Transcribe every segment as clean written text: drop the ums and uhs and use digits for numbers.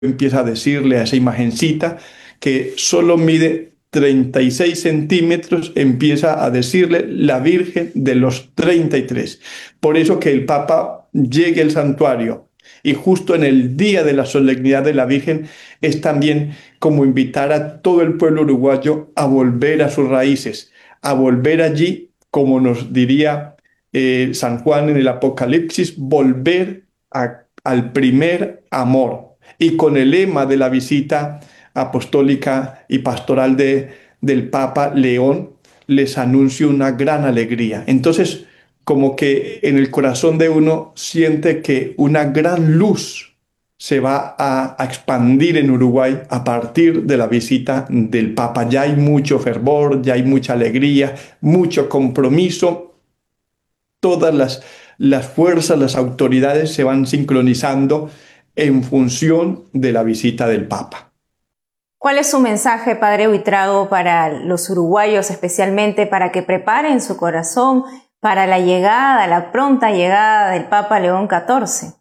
empieza a decirle a esa imagencita que solo mide 36 centímetros, empieza a decirle la Virgen de los 33. Por eso que el Papa llegue al santuario y justo en el día de la solemnidad de la Virgen es también como invitar a todo el pueblo uruguayo a volver a sus raíces, a volver allí, como nos diría San Juan en el Apocalipsis, volver al primer amor. Y con el lema de la visita apostólica y pastoral del Papa León, les anuncio una gran alegría. Entonces, como que en el corazón de uno siente que una gran luz se va a expandir en Uruguay a partir de la visita del Papa. Ya hay mucho fervor, ya hay mucha alegría, mucho compromiso. Todas las fuerzas, las autoridades se van sincronizando en función de la visita del Papa. ¿Cuál es su mensaje, Padre Buitrago, para los uruguayos, especialmente para que preparen su corazón para la llegada, la pronta llegada del Papa León XIV?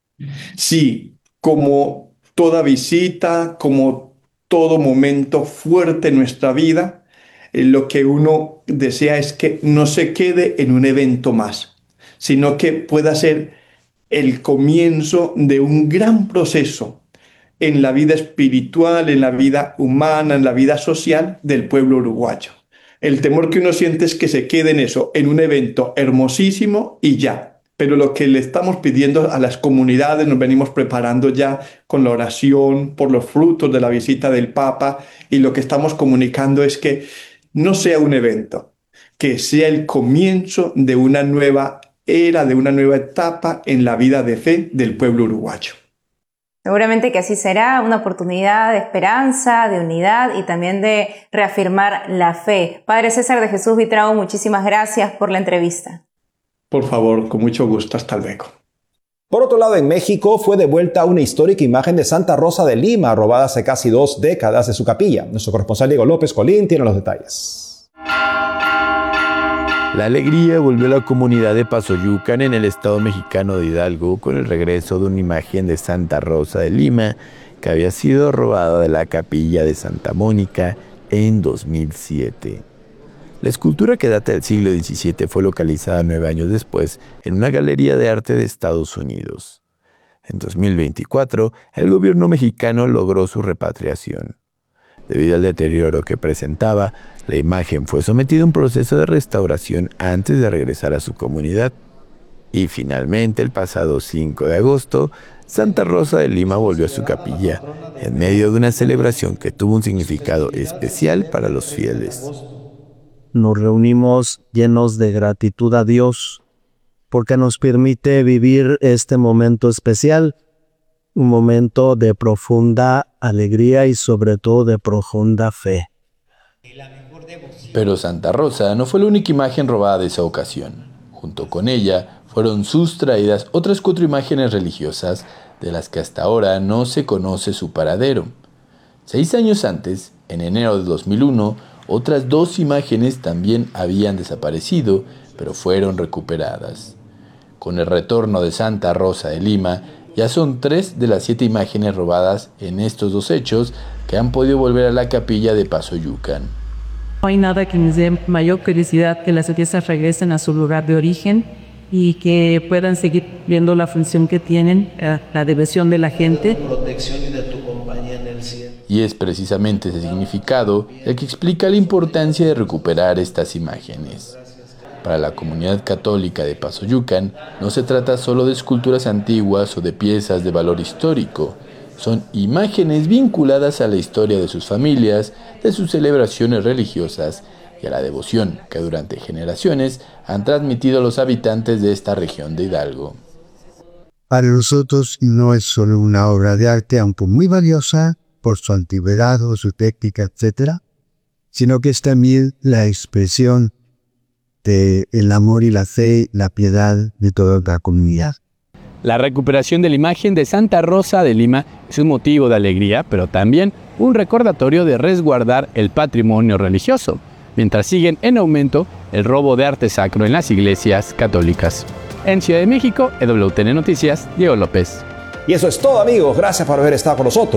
Sí, como toda visita, como todo momento fuerte en nuestra vida, lo que uno desea es que no se quede en un evento más, sino que pueda ser el comienzo de un gran proceso en la vida espiritual, en la vida humana, en la vida social del pueblo uruguayo. El temor que uno siente es que se quede en eso, en un evento hermosísimo y ya. Pero lo que le estamos pidiendo a las comunidades, nos venimos preparando ya con la oración por los frutos de la visita del Papa, y lo que estamos comunicando es que no sea un evento, que sea el comienzo de una nueva era, de una nueva etapa en la vida de fe del pueblo uruguayo. Seguramente que así será, una oportunidad de esperanza, de unidad y también de reafirmar la fe. Padre César de Jesús Buitrago, muchísimas gracias por la entrevista. Por favor, con mucho gusto, hasta luego. Por otro lado, en México fue devuelta una histórica imagen de Santa Rosa de Lima, robada hace casi 2 décadas de su capilla. Nuestro corresponsal Diego López Colín tiene los detalles. La alegría volvió a la comunidad de Pasoyucan en el estado mexicano de Hidalgo con el regreso de una imagen de Santa Rosa de Lima que había sido robada de la capilla de Santa Mónica en 2007. La escultura, que data del siglo XVII, fue localizada 9 años después en una galería de arte de Estados Unidos. En 2024, el gobierno mexicano logró su repatriación. Debido al deterioro que presentaba, la imagen fue sometida a un proceso de restauración antes de regresar a su comunidad. Y finalmente, el pasado 5 de agosto, Santa Rosa de Lima volvió a su capilla, en medio de una celebración que tuvo un significado especial para los fieles. Nos reunimos llenos de gratitud a Dios, porque nos permite vivir este momento especial, un momento de profunda alegría y sobre todo de profunda fe. Pero Santa Rosa no fue la única imagen robada de esa ocasión. Junto con ella fueron sustraídas otras 4 imágenes religiosas de las que hasta ahora no se conoce su paradero. 6 años antes, en enero de 2001, otras 2 imágenes también habían desaparecido, pero fueron recuperadas. Con el retorno de Santa Rosa de Lima, ya son 3 de las 7 imágenes robadas en estos 2 hechos que han podido volver a la capilla de Pasoyucan. No hay nada que nos dé mayor felicidad que las piezas regresen a su lugar de origen y que puedan seguir viendo la función que tienen, la devoción de la gente. Y es precisamente ese significado el que explica la importancia de recuperar estas imágenes. Para la comunidad católica de Pasoyucan, no se trata solo de esculturas antiguas o de piezas de valor histórico. Son imágenes vinculadas a la historia de sus familias, de sus celebraciones religiosas y a la devoción que durante generaciones han transmitido los habitantes de esta región de Hidalgo. Para nosotros no es solo una obra de arte, aunque muy valiosa por su antigüedad o su técnica, etc., sino que es también la expresión del amor y la fe, la piedad de toda la comunidad. La recuperación de la imagen de Santa Rosa de Lima es un motivo de alegría, pero también un recordatorio de resguardar el patrimonio religioso, mientras siguen en aumento el robo de arte sacro en las iglesias católicas. En Ciudad de México, EWTN Noticias, Diego López. Y eso es todo, amigos. Gracias por haber estado con nosotros.